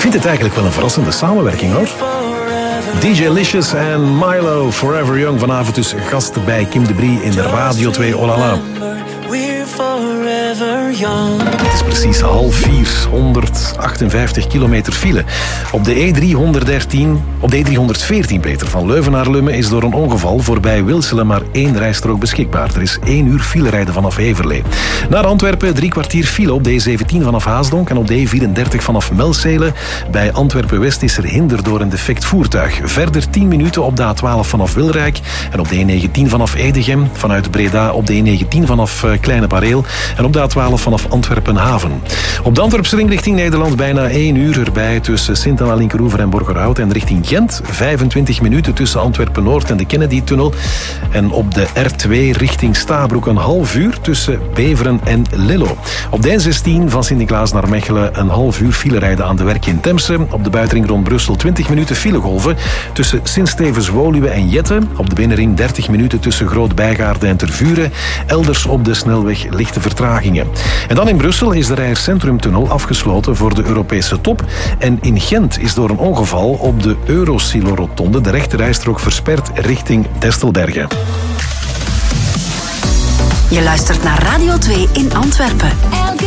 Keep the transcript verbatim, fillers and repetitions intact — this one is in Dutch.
vind het eigenlijk wel een verrassende samenwerking, hoor. D J Licious en Milo, Forever Young. Vanavond dus gast bij Kim de Brie in de Radio twee Olala. Het is precies half vier, honderdachtenvijftig kilometer file. Op de E driehonderddertien, op de E driehonderdveertien beter, van Leuven naar Lummen is door een ongeval voorbij Wilselen maar één rijstrook beschikbaar. Er is één uur file rijden vanaf Heverlee. Naar Antwerpen drie kwartier file op de E zeventien vanaf Haasdonk en op de E vierendertig vanaf Melzele. Bij Antwerpen-West is er hinder door een defect voertuig. Verder tien minuten op de A twaalf vanaf Wilrijk en op de E negentien vanaf Edegem. Vanuit Breda op de E negentien vanaf Kleine Pareel en op de A twaalf vanaf Antwerpen-Haven. Op de Antwerpse ring richting Nederland bijna één uur erbij tussen Sint-Anna-Linkeroever en Borgerhout en richting Gent vijfentwintig minuten tussen Antwerpen-Noord en de Kennedy-tunnel. En op de R twee richting Stabroek een half uur tussen Beveren en Lillo. Op de N zestien van Sint-Niklaas naar Mechelen een half uur file rijden aan de Werk in Temse. Op de buitenring rond Brussel twintig minuten filegolven tussen Sint-Stevens-Woluwe en Jette. Op de binnenring dertig minuten tussen Groot-Bijgaarde en Tervuren. Elders op de snelweg lichte vertragingen. En dan in Brussel is de Reijer Centrumtunnel afgesloten voor de Europese top. En in Gent is door een ongeval op de Eurosilo-rotonde de rechterrijstrook versperd richting Destelbergen. Je luistert naar Radio twee in Antwerpen.